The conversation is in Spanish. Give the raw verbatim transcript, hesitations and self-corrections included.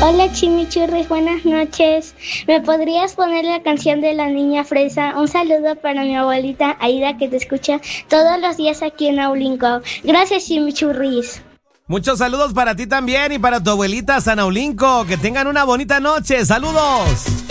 Hola Chimichurris, buenas noches. ¿Me podrías poner la canción de la niña fresa? Un saludo para mi abuelita Aida, que te escucha todos los días aquí en Aulinco. Gracias, Chimichurris. Muchos saludos para ti también y para tu abuelita Sanaulinco. Que tengan una bonita noche. ¡Saludos!